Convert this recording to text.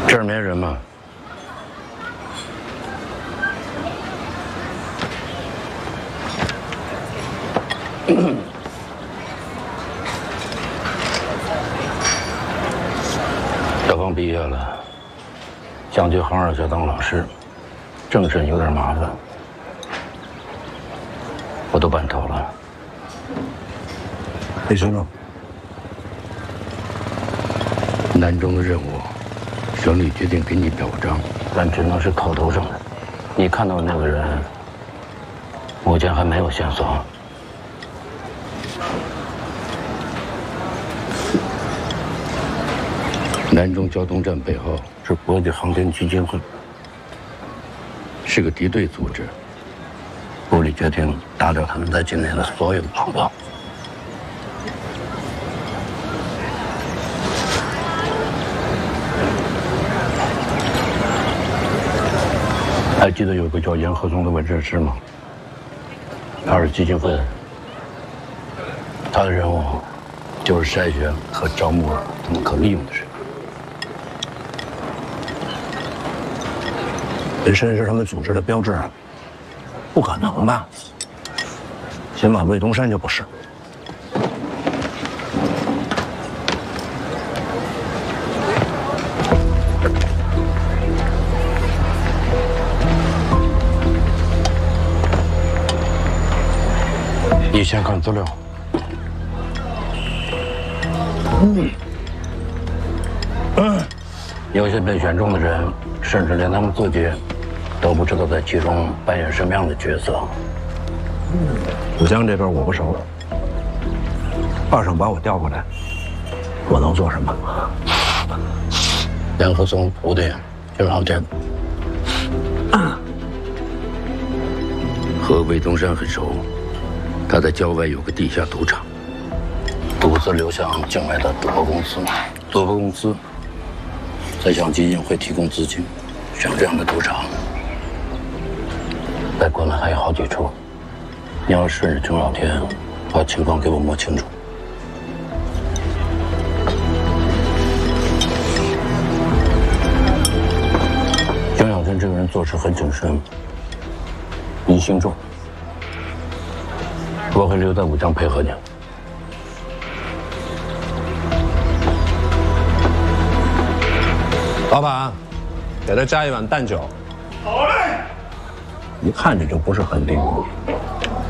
这儿没人吗？小芳毕业了，想去杭二校当老师，政审有点麻烦，我都办妥了。 李先生， 南中的任务，省里决定给你表彰，但只能是口头上的。你看到的那个人，目前还没有线索。南中交通站背后是国际航天基金会，是个敌对组织。部里决定打掉他们在境内的所有航道。还记得有个叫严鹤松的纹身师吗？他是基金会的人，他的任务就是筛选和招募他们可利用的人。 纹身是他们组织的标志，不可能吧？起码魏东山就不是。 你先看资料。有些被选中的人，甚至连他们自己都不知道在其中扮演什么样的角色。 武江这边我不熟，二省把我调过来，我能做什么？ 梁鹤松徒弟就是航天，和魏东山很熟。他在郊外有个地下赌场，赌资流向境外的赌博公司，赌博公司再向基金会提供资金。像这样的赌场，在国内还有好几处。你要顺着郑老天，把情况给我摸清楚。江小天这个人做事很谨慎，疑心重。我会留在武江配合你。 老板，给他加一碗淡酒。好嘞。一看这就不是很灵。